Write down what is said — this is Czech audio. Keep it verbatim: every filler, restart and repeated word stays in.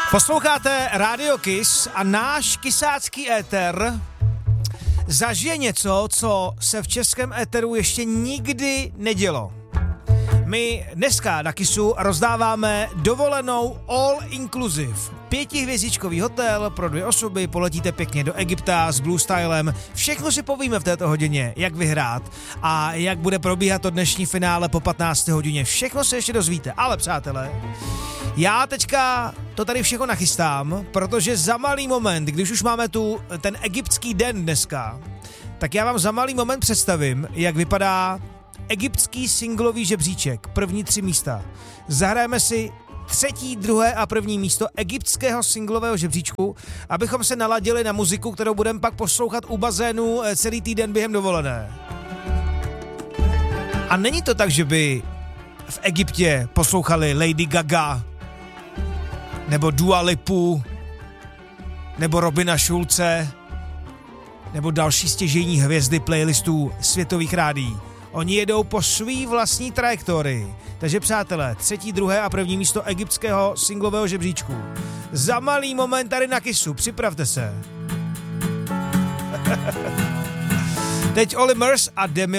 Posloucháte Radio Kiss a náš kysácký éter zažije něco, co se v českém éteru ještě nikdy nedělo. My dneska na Kissu rozdáváme dovolenou all inclusive. Pětihvězdičkový hotel pro dvě osoby, poletíte pěkně do Egypta s Blue Stylem. Všechno si povíme v této hodině, jak vyhrát a jak bude probíhat to dnešní finále po patnácté hodině. Všechno se ještě dozvíte, ale přátelé, já teďka to tady všechno nachystám, protože za malý moment, když už máme tu ten egyptský den dneska, tak já vám za malý moment představím, jak vypadá egyptský singlový žebříček, první tři místa. Zahrajeme si třetí, druhé a první místo egyptského singlového žebříčku, abychom se naladili na muziku, kterou budeme pak poslouchat u bazénu celý týden během dovolené. A není to tak, že by v Egyptě poslouchali Lady Gaga, nebo Dua Lipu, nebo Robina Schulze, nebo další stěžejní hvězdy playlistů světových rádií. Oni jedou po svý vlastní trajektorii. Takže přátelé, třetí, druhé a první místo egyptského singlového žebříčku. Za malý moment tady na Kissu, připravte se. Teď Oli Murs a Demi